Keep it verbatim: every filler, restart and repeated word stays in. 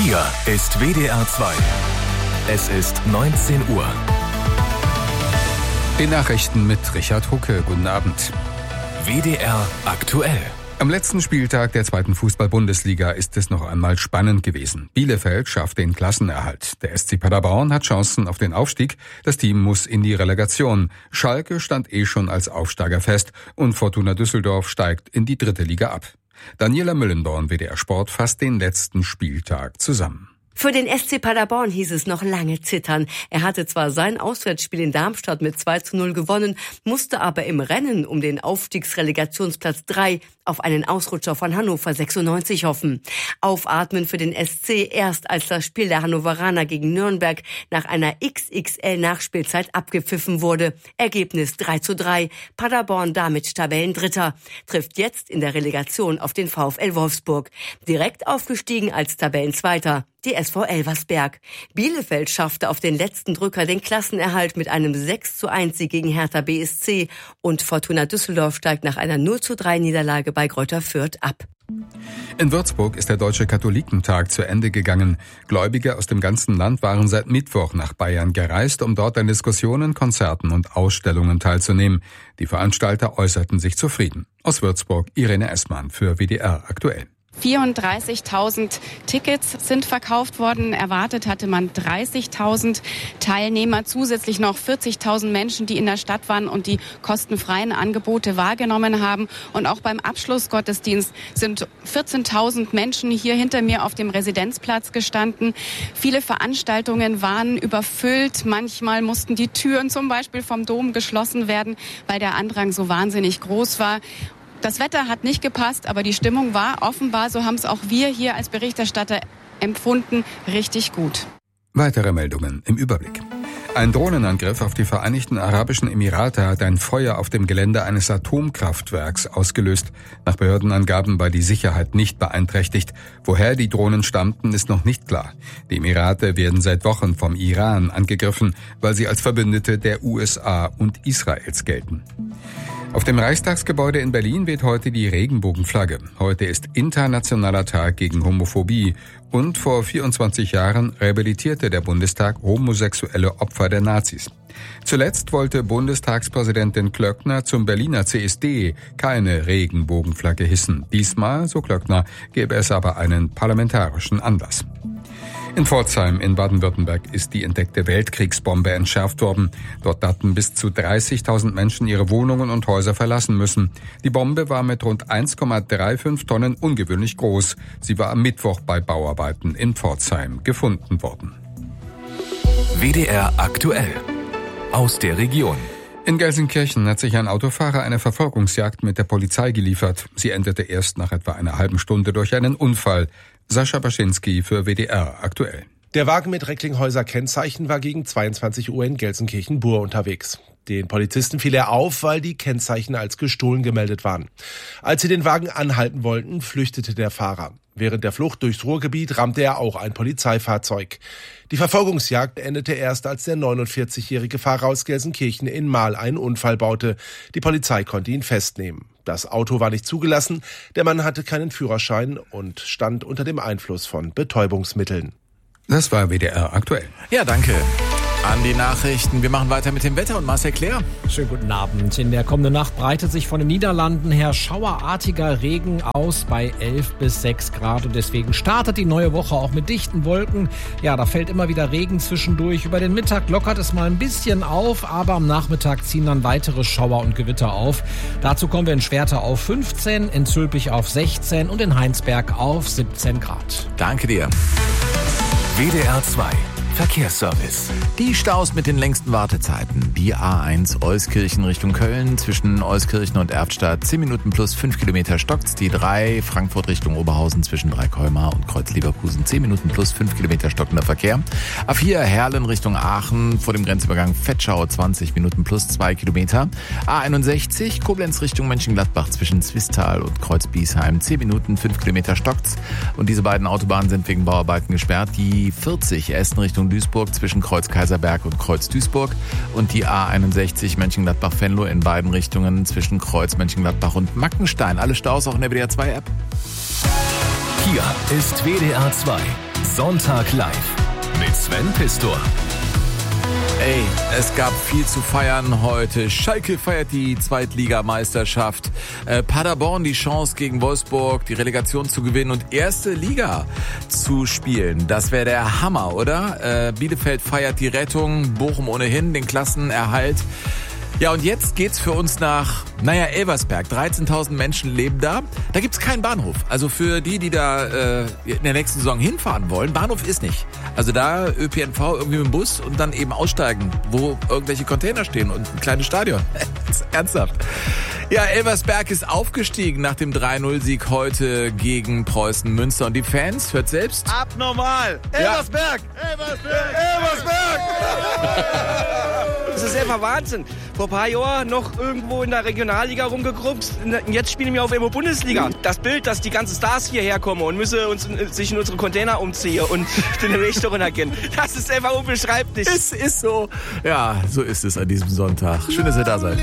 Hier ist W D R zwei. Es ist neunzehn Uhr. Die Nachrichten mit Richard Hucke. Guten Abend. W D R aktuell. Am letzten Spieltag der zweiten Fußball-Bundesliga ist es noch einmal spannend gewesen. Bielefeld schafft den Klassenerhalt. Der S C Paderborn hat Chancen auf den Aufstieg. Das Team muss in die Relegation. Schalke stand eh schon als Aufsteiger fest und Fortuna Düsseldorf steigt in die dritte Liga ab. Daniela Müllendorn, W D R Sport, fasst den letzten Spieltag zusammen. Für den S C Paderborn hieß es noch lange zittern. Er hatte zwar sein Auswärtsspiel in Darmstadt mit zwei zu null gewonnen, musste aber im Rennen um den Aufstiegsrelegationsplatz drei auf einen Ausrutscher von Hannover sechsundneunzig hoffen. Aufatmen für den S C erst, als das Spiel der Hannoveraner gegen Nürnberg nach einer X X L-Nachspielzeit abgepfiffen wurde. Ergebnis drei zu drei. Paderborn damit Tabellendritter. Trifft jetzt in der Relegation auf den VfL Wolfsburg. Direkt aufgestiegen als Tabellenzweiter die S V Elversberg. Bielefeld schaffte auf den letzten Drücker den Klassenerhalt mit einem sechs zu eins Sieg gegen Hertha B S C und Fortuna Düsseldorf steigt nach einer null zu drei Niederlage bei Greuther Fürth ab. In Würzburg ist der Deutsche Katholikentag zu Ende gegangen. Gläubige aus dem ganzen Land waren seit Mittwoch nach Bayern gereist, um dort an Diskussionen, Konzerten und Ausstellungen teilzunehmen. Die Veranstalter äußerten sich zufrieden. Aus Würzburg Irene Essmann für W D R aktuell. vierunddreißigtausend Tickets sind verkauft worden. Erwartet hatte man dreißigtausend Teilnehmer. Zusätzlich noch vierzigtausend Menschen, die in der Stadt waren und die kostenfreien Angebote wahrgenommen haben. Und auch beim Abschlussgottesdienst sind vierzehntausend Menschen hier hinter mir auf dem Residenzplatz gestanden. Viele Veranstaltungen waren überfüllt. Manchmal mussten die Türen zum Beispiel vom Dom geschlossen werden, weil der Andrang so wahnsinnig groß war. Das Wetter hat nicht gepasst, aber die Stimmung war offenbar, so haben es auch wir hier als Berichterstatter empfunden, richtig gut. Weitere Meldungen im Überblick. Ein Drohnenangriff auf die Vereinigten Arabischen Emirate hat ein Feuer auf dem Gelände eines Atomkraftwerks ausgelöst. Nach Behördenangaben war die Sicherheit nicht beeinträchtigt. Woher die Drohnen stammten, ist noch nicht klar. Die Emirate werden seit Wochen vom Iran angegriffen, weil sie als Verbündete der U S A und Israels gelten. Auf dem Reichstagsgebäude in Berlin weht heute die Regenbogenflagge. Heute ist Internationaler Tag gegen Homophobie. Und vor vierundzwanzig Jahren rehabilitierte der Bundestag homosexuelle Opfer der Nazis. Zuletzt wollte Bundestagspräsidentin Klöckner zum Berliner C S D keine Regenbogenflagge hissen. Diesmal, so Klöckner, gäbe es aber einen parlamentarischen Anlass. In Pforzheim in Baden-Württemberg ist die entdeckte Weltkriegsbombe entschärft worden. Dort hatten bis zu dreißigtausend Menschen ihre Wohnungen und Häuser verlassen müssen. Die Bombe war mit rund eins Komma fünfunddreißig Tonnen ungewöhnlich groß. Sie war am Mittwoch bei Bauarbeiten in Pforzheim gefunden worden. W D R aktuell. Aus der Region. In Gelsenkirchen hat sich ein Autofahrer eine Verfolgungsjagd mit der Polizei geliefert. Sie endete erst nach etwa einer halben Stunde durch einen Unfall. Sascha Baschinski für W D R aktuell. Der Wagen mit Recklinghäuser Kennzeichen war gegen zweiundzwanzig Uhr in Gelsenkirchen-Bur unterwegs. Den Polizisten fiel er auf, weil die Kennzeichen als gestohlen gemeldet waren. Als sie den Wagen anhalten wollten, flüchtete der Fahrer. Während der Flucht durchs Ruhrgebiet rammte er auch ein Polizeifahrzeug. Die Verfolgungsjagd endete erst, als der neunundvierzigjährige Fahrer aus Gelsenkirchen in Mahl einen Unfall baute. Die Polizei konnte ihn festnehmen. Das Auto war nicht zugelassen, der Mann hatte keinen Führerschein und stand unter dem Einfluss von Betäubungsmitteln. Das war W D R aktuell. Ja, danke an die Nachrichten. Wir machen weiter mit dem Wetter und Marcel Claire. Schönen guten Abend. In der kommenden Nacht breitet sich von den Niederlanden her schauerartiger Regen aus bei elf bis sechs Grad. Und deswegen startet die neue Woche auch mit dichten Wolken. Ja, da fällt immer wieder Regen zwischendurch. Über den Mittag lockert es mal ein bisschen auf, aber am Nachmittag ziehen dann weitere Schauer und Gewitter auf. Dazu kommen wir in Schwerte auf fünfzehn, in Zülpich auf sechzehn und in Heinsberg auf siebzehn Grad. Danke dir. W D R zwei Verkehrsservice. Die Staus mit den längsten Wartezeiten. Die A eins Euskirchen Richtung Köln zwischen Euskirchen und Erftstadt. zehn Minuten plus fünf Kilometer stockt's. Die drei Frankfurt Richtung Oberhausen zwischen Dreikolmar und Kreuz Leverkusen. zehn Minuten plus fünf Kilometer stockender Verkehr. A vier Herlen Richtung Aachen vor dem Grenzübergang Vetschau zwanzig Minuten plus zwei Kilometer. A einundsechzig Koblenz Richtung Mönchengladbach zwischen Zwistal und Kreuz Biesheim. zehn Minuten fünf Kilometer stockt's. Und diese beiden Autobahnen sind wegen Bauarbeiten gesperrt. Die vierzig Essen Richtung Duisburg zwischen Kreuz Kaiserberg und Kreuz Duisburg und die A einundsechzig Mönchengladbach-Venlo in beiden Richtungen zwischen Kreuz Mönchengladbach und Mackenstein. Alle Staus auch in der W D R zwei App. Hier ist W D R zwei. Sonntag live mit Sven Pistor. Ey, es gab viel zu feiern heute. Schalke feiert die Zweitligameisterschaft. Äh, Paderborn die Chance gegen Wolfsburg, die Relegation zu gewinnen und erste Liga zu spielen. Das wäre der Hammer, oder? Äh, Bielefeld feiert die Rettung, Bochum ohnehin den Klassenerhalt. Ja, und jetzt geht's für uns nach, naja, Elversberg. dreizehntausend Menschen leben da. Da gibt's keinen Bahnhof. Also für die, die da äh, in der nächsten Saison hinfahren wollen, Bahnhof ist nicht. Also da Ö P N V irgendwie mit dem Bus und dann eben aussteigen, wo irgendwelche Container stehen und ein kleines Stadion. Ernsthaft. Ja, Elversberg ist aufgestiegen nach dem drei null Sieg heute gegen Preußen Münster. Und die Fans, hört selbst. Abnormal. Elversberg. Ja. Elversberg. Elversberg. Das ist einfach Wahnsinn. Vor ein paar Jahren noch irgendwo in der Regionalliga rumgegruppt. Jetzt spielen wir auf einmal Bundesliga. Das Bild, dass die ganzen Stars hierher kommen und müssen uns, sich in unsere Container umziehen und den Weg darunter gehen. Das ist einfach unbeschreiblich. Es ist so. Ja, so ist es an diesem Sonntag. Schön, dass ihr da seid.